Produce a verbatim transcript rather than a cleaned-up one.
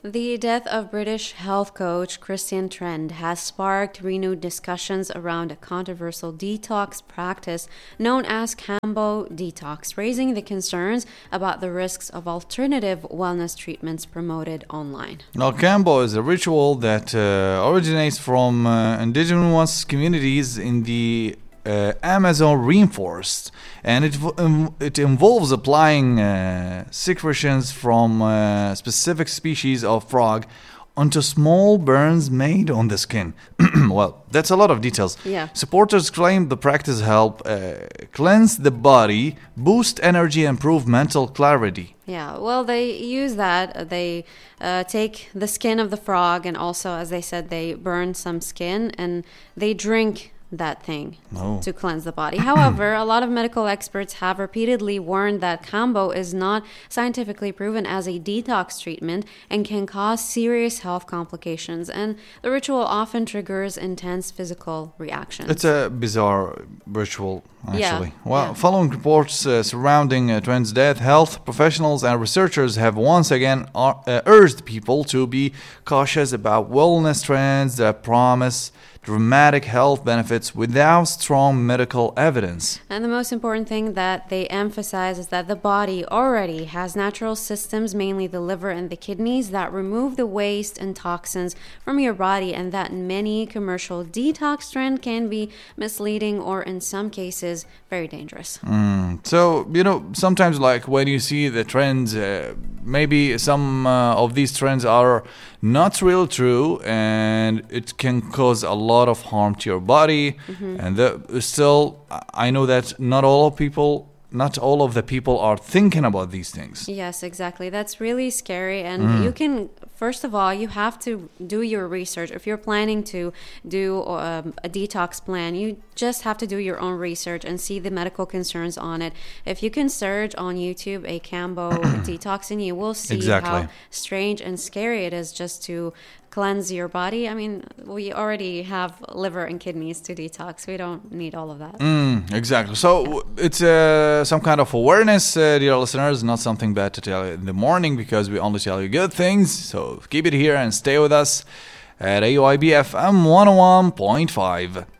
The death of British health coach Christian Trend has sparked renewed discussions around a controversial detox practice known as Kambo Detox, raising the concerns about the risks of alternative wellness treatments promoted online. Now, Kambo is a ritual that uh, originates from uh, indigenous communities in the Uh, Amazon rainforest, and it um, it involves applying uh, secretions from uh, specific species of frog onto small burns made on the skin. Well, that's a lot of details. Yeah. Supporters claim the practice help uh, cleanse the body, boost energy, and improve mental clarity. Yeah, well, they use that. They uh, take the skin of the frog, and also, as they said, they burn some skin, and they drink that thing Oh. to cleanse the body. However, a lot of medical experts have repeatedly warned that Kambo is not scientifically proven as a detox treatment and can cause serious health complications, and the ritual often triggers intense physical reactions. It's a bizarre ritual, actually. Yeah, Well, yeah. following reports uh, surrounding uh, Trent's death, health professionals and researchers have once again ar- uh, urged people to be cautious about wellness trends that promise dramatic health benefits without strong medical evidence. And the most important thing that they emphasize is that the body already has natural systems, mainly the liver and the kidneys, that remove the waste and toxins from your body, and that many commercial detox trends can be misleading or in some cases very dangerous. Mm. So, you know, sometimes like when you see the trends, uh, maybe some uh, of these trends are not real true, and it can cause a lot of harm to your body. Mm-hmm. And the, still, I know that not all of people, not all of the people are thinking about these things. Yes, exactly. That's really scary. And you can, first of all, you have to do your research. If you're planning to do um, a detox plan, you just have to do your own research and see the medical concerns on it. If you can search on YouTube a Kambo detox, and you will see Exactly. how strange and scary it is just to cleanse your body. I mean, we already have liver and kidneys to detox. We don't need all of that. Mm, exactly. So it's uh, some kind of awareness, uh, dear listeners, not something bad to tell you in the morning, because we only tell you good things. So keep it here and stay with us at A O I B F M one oh one point five.